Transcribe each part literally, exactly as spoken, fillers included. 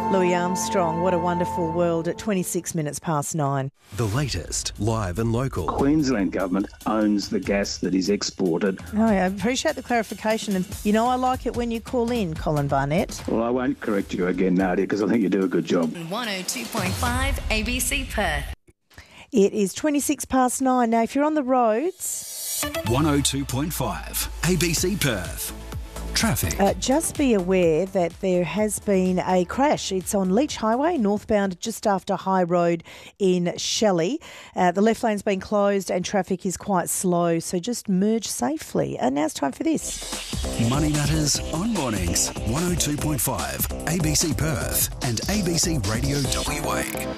Louis Armstrong, what a wonderful world at twenty-six minutes past nine. The latest, live and local. Queensland government owns the gas that is exported. Oh, I appreciate the clarification. And, you know, I like it when you call in, Colin Barnett. Well, I won't correct you again, Nadia, because I think you do a good job. one oh two point five A B C Perth. It is twenty-six past nine. Now, if you're on the roads... one oh two point five A B C Perth. Traffic. Uh, just be aware that there has been a crash. It's on Leach Highway, northbound, just after High Road in Shelley. Uh, the left lane's been closed and traffic is quite slow, so just merge safely. And now it's time for this. Money Matters on mornings. one oh two point five A B C Perth and A B C Radio W A.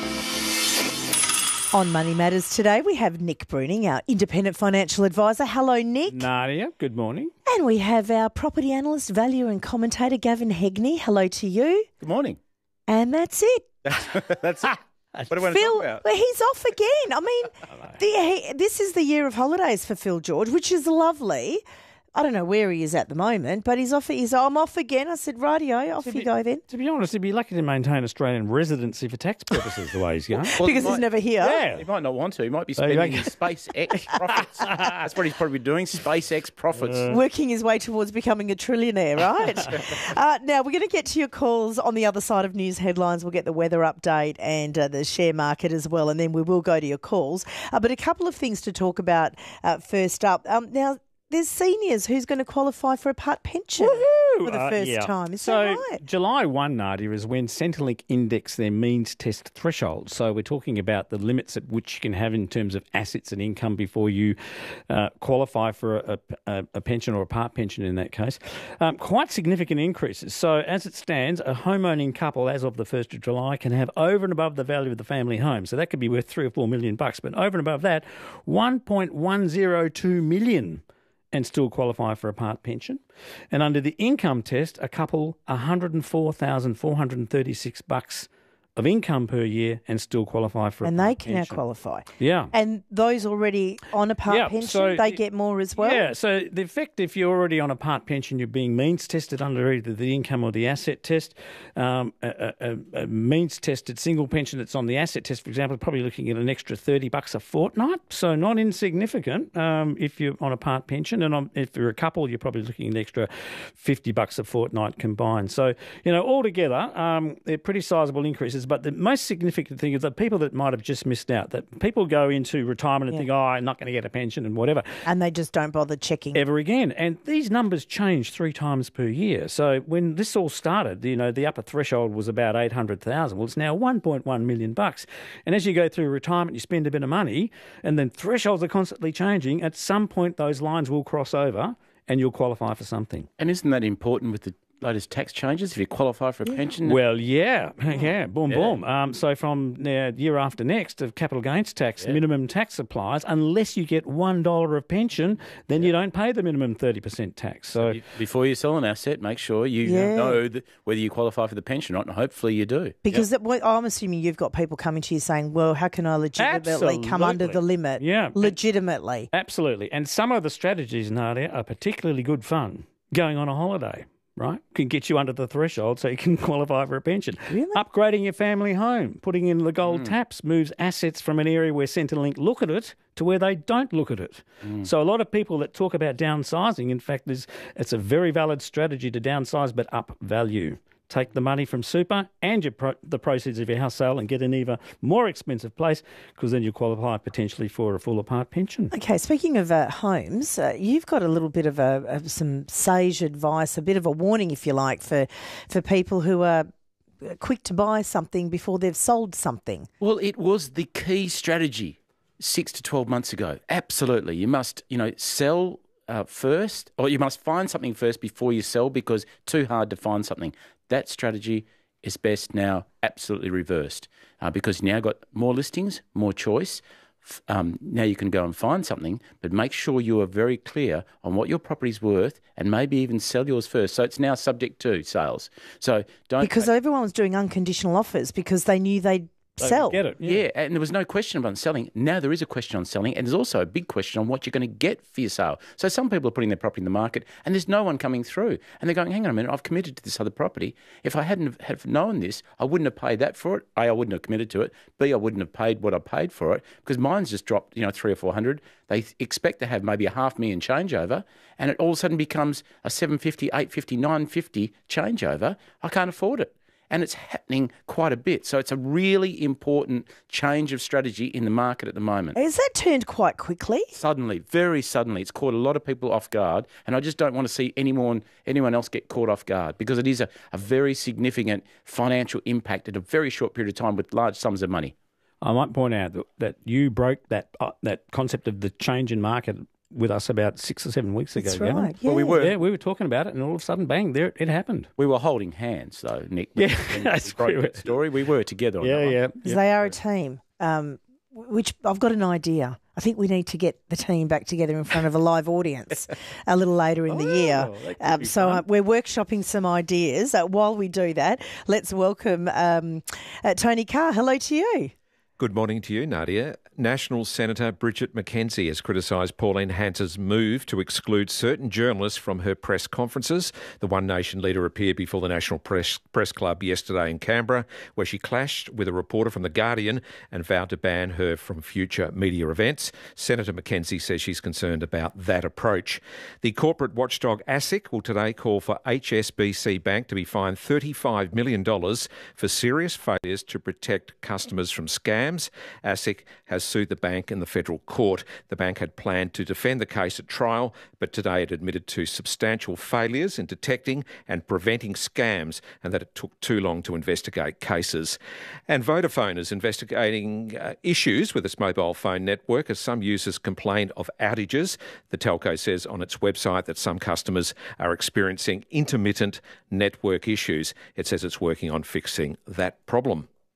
On Money Matters today, we have Nick Bruning, our independent financial advisor. Hello, Nick. Nadia, good morning. And we have our property analyst, valuer and commentator, Gavin Hegney. Hello to you. Good morning. And that's it. That's it. What do I want to Phil, talk about? well, he's off again. I mean, the, he, this is the year of holidays for Phil George, which is lovely. I don't know where he is at the moment, but he's off. He's I'm off again. I said, rightio, off To you be- go then. To be honest, he'd be lucky to maintain Australian residency for tax purposes the way he's going. Well, Because he he's might- never here. Yeah. He might not want to. He might be Oh, you spending reckon? his SpaceX profits. That's what he's probably doing, SpaceX profits. Working his way towards becoming a trillionaire, right? uh, now, we're going to get to your calls on the other side of news headlines. We'll get the weather update and uh, the share market as well, and then we will go to your calls. Uh, but a couple of things to talk about uh, first up. Um, now, there's seniors who's going to qualify for a part pension for the Uh, first yeah. time. Is so that right? July first, Nadia, is when Centrelink index their means test threshold. So we're talking about the limits at which you can have in terms of assets and income before you uh, qualify for a, a, a pension or a part pension in that case. Um, quite significant increases. So as it stands, a home-owning couple as of the first of July can have over and above the value of the family home. So that could be worth three or four million bucks. But over and above that, one point one oh two million and still qualify for a part pension. And under the income test, a couple one hundred four thousand four hundred thirty-six bucks of income per year and still qualify for a And part they can now pension. qualify. Yeah. And those already on a part Yeah, pension, so they the- get more as well? Yeah, so the effect, if you're already on a part pension, you're being means tested under either the income or the asset test. Um, a, a, a means tested single pension that's on the asset test, for example, probably looking at an extra thirty bucks a fortnight, so not insignificant um, if you're on a part pension. And on, if you're a couple, you're probably looking at an extra fifty bucks a fortnight combined. So, you know, altogether, um, they're pretty sizable increases. But the most significant thing is that people that might have just missed out, that people go into retirement and Yeah. think, oh, I'm not going to get a pension and whatever. And they just don't bother checking. Ever again. And these numbers change three times per year. So when this all started, you know, the upper threshold was about eight hundred thousand. Well, it's now one point one million bucks. And as you go through retirement, you spend a bit of money and then thresholds are constantly changing. At some point, those lines will cross over and you'll qualify for something. And isn't that important with the latest tax changes if you qualify for a pension? Well, yeah, yeah, boom, Yeah. boom. Um, so from uh, year after next of capital gains tax, minimum tax applies unless you get one dollar of pension, then you don't pay the minimum thirty percent tax. So You- Before you sell an asset, make sure you Yeah. know that whether you qualify for the pension or not, and hopefully you do. Because that, well, I'm assuming you've got people coming to you saying, well, how can I legitimately come under the Absolutely. limit? Yeah. Legitimately. absolutely. And some of the strategies, Nadia, are particularly good fun. Going on a holiday, right, can get you under the threshold so you can qualify for a pension. Really? Upgrading your family home, putting in the gold taps moves assets from an area where Centrelink look at it to where they don't look at it. So a lot of people that talk about downsizing, in fact, there's, it's a very valid strategy to downsize but up value. Take the money from super and your pro- the proceeds of your house sale and get an even more expensive place because then you qualify potentially for a full part pension. Okay, speaking of uh, homes, uh, you've got a little bit of a, of some sage advice, a bit of a warning, if you like, for for people who are quick to buy something before they've sold something. Well, it was the key strategy six to twelve months ago. Absolutely. You must, you know, sell uh, first, or you must find something first before you sell because too hard to find something. That strategy is best now absolutely reversed uh, because you now got more listings, more choice. F- Um, now you can go and find something, but make sure you are very clear on what your property's worth and maybe even sell yours first. So it's now subject to sales. So don't... Because everyone was doing unconditional offers because they knew they'd they sell. would get it. Yeah. and there was no question on selling. Now there is a question on selling, and there's also a big question on what you're going to get for your sale. So some people are putting their property in the market, and there's no one coming through, and they're going, hang on a minute, I've committed to this other property. If I hadn't have known this, I wouldn't have paid that for it. A, I wouldn't have committed to it. B, I wouldn't have paid what I paid for it, because mine's just dropped, you know, three or four hundred. They expect to have maybe a half million changeover, and it all of a sudden becomes a seven fifty, eight fifty, nine fifty changeover. I can't afford it. And it's happening quite a bit. So it's a really important change of strategy in the market at the moment. Has that turned quite quickly? Suddenly, very suddenly, it's caught a lot of people off guard, and I just don't want to see anyone anyone else get caught off guard, because it is a, a very significant financial impact in a very short period of time with large sums of money. I might point out that, that you broke that uh, that concept of the change in market with us about six or seven weeks ago. That's Gavin. right. Yeah. Well, we were. Yeah, we were talking about it, and all of a sudden, bang! There it happened. We were holding hands, though, Nick. Yeah, when that's we broke true. that story. We were together on Yeah, that one. yeah. Because they are a team. Um, which I've got an idea. I think we need to get the team back together in front of a live audience a little later in the year. that could Um, be so fun. uh, we're workshopping some ideas. Uh, while we do that, let's welcome um, uh, Tony Carr. Hello to you. Good morning to you, Nadia. National Senator Bridget McKenzie has criticised Pauline Hans's move to exclude certain journalists from her press conferences. The One Nation leader appeared before the National Press, Press Club yesterday in Canberra, where she clashed with a reporter from The Guardian and vowed to ban her from future media events. Senator McKenzie says she's concerned about that approach. The corporate watchdog ASIC will today call for H S B C Bank to be fined thirty-five million dollars for serious failures to protect customers from scams. ASIC has sued the bank in the federal court. The bank had planned to defend the case at trial, but today it admitted to substantial failures in detecting and preventing scams, and that it took too long to investigate cases. And Vodafone is investigating uh, issues with its mobile phone network as some users complained of outages. The telco says on its website that some customers are experiencing intermittent network issues. It says it's working on fixing that problem.